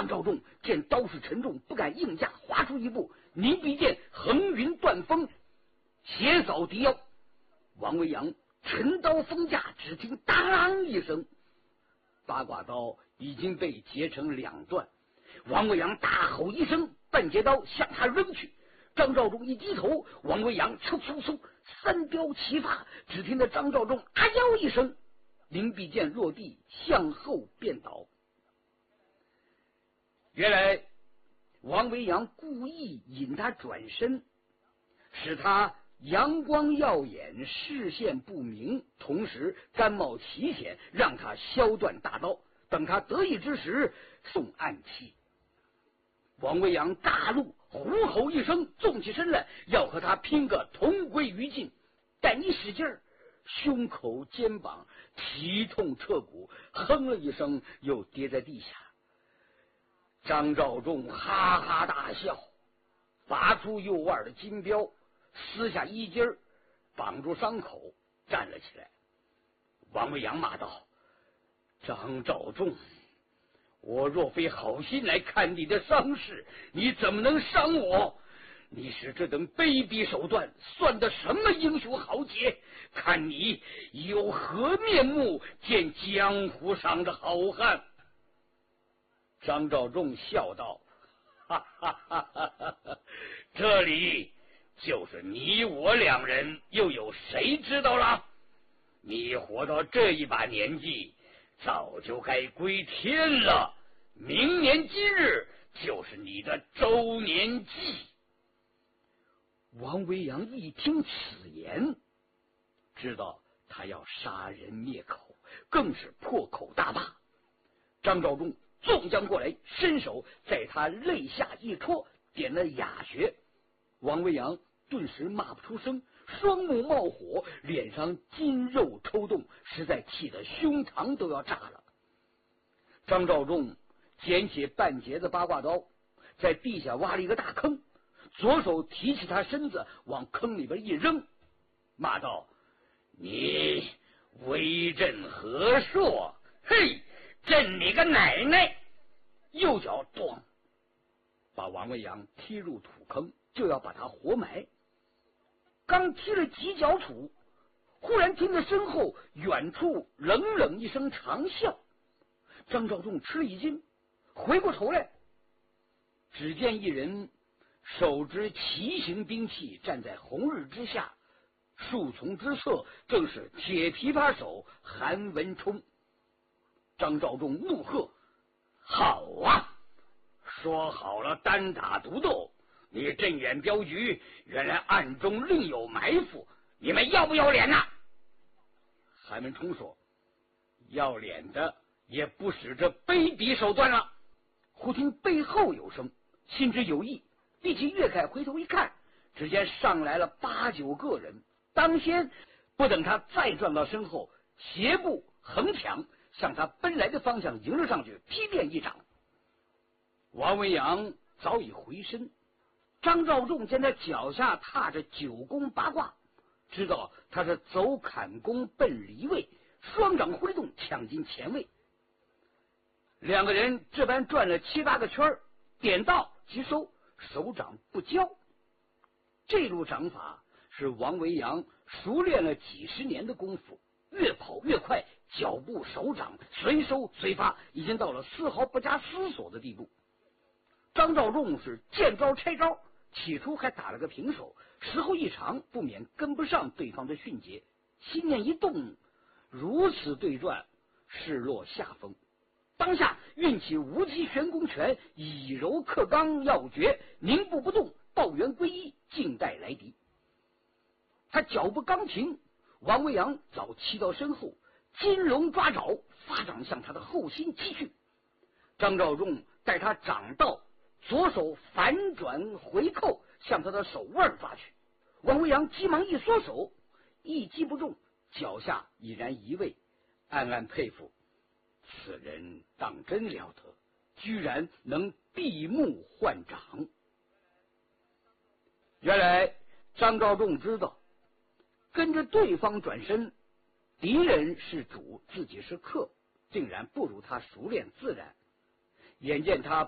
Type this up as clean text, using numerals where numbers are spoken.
兆仲见刀势沉重，不敢应架，滑出一步，凝碧剑横云断风，斜扫敌腰。王维扬沉刀锋架，只听当一声，八卦刀已经被截成两段。王维扬大吼一声，半截刀向他扔去。张召仲一低头，王维扬嗖嗖嗖三镖齐发，只听得张召仲啊腰一声，凝碧剑落地，向后便倒。原来王维扬故意引他转身，使他阳光耀眼，视线不明，同时甘冒奇险，让他削断大刀。等他得意之时，送暗器。王维扬大怒，虎吼一声，纵起身来，要和他拼个同归于尽。但一使劲儿，胸口肩膀奇痛彻骨，哼了一声，又跌在地下。张召仲哈哈大笑，拔出右腕的金镖，撕下衣襟，绑住伤口，站了起来。王维扬骂道：张召仲，我若非好心来看你的伤势，你怎么能伤我？你使这等卑鄙手段，算得什么英雄豪杰？看你有何面目见江湖上的好汉？张召仲笑道：哈哈哈哈哈，这里就是你我两人，又有谁知道了？你活到这一把年纪，早就该归天了。明年今日就是你的周年祭。王维扬一听此言，知道他要杀人灭口，更是破口大骂。张召仲纵将过来，伸手在他肋下一戳，点了哑穴。王维扬顿时骂不出声，双目冒火，脸上筋肉抽动，实在气得胸膛都要炸了。张召仲捡起半截子八卦刀，在地下挖了一个大坑，左手提起他身子往坑里边一扔，骂道：你威震何硕，嘿，震你个奶奶！右脚咣把王维扬踢入土坑，就要把他活埋。刚踢了几脚土，忽然听得身后远处冷冷一声长啸。张召仲吃了一惊，回过头来，只见一人手执奇形兵器，站在红日之下，树丛之侧正是铁琵琶手韩文冲。张召仲怒喝：好啊，说好了单打独斗，你镇远镖局原来暗中另有埋伏，你们要不要脸呐？韩文冲说：要脸的也不使这卑鄙手段了。忽听背后有声，心知有意，立即跃开，回头一看，只见上来了8、9个人。当先不等他再转到身后，斜步横抢，向他奔来的方向迎了上去，劈便一掌。王维扬早已回身，张召仲见他脚下踏着9宫八卦，知道他是走坎宫奔离位，双掌挥动，抢进前位。两个人这般转了7、8个圈，点到即收，手掌不交。这路掌法是王维扬熟练了几十年的功夫，越跑越快，脚步手掌随收随发，已经到了丝毫不加思索的地步。张召仲是见招拆招，起初还打了个平手，时候一长，不免跟不上对方的迅捷，心念一动，如此对转，势落下风。当下运起无极玄功拳，以柔克刚要诀，凝步不动，抱元归一，静待来敌。他脚步刚停，王维扬早骑到身后，金龙抓爪，发掌向他的后心击去。张召仲待他掌到，左手反转回扣，向他的手腕抓去。王维扬急忙一缩手，一击不中，脚下已然移位，暗暗佩服，此人当真了得，居然能闭目换掌。原来张召仲知道，跟着对方转身，敌人是主，自己是客，竟然不如他熟练自然。眼见他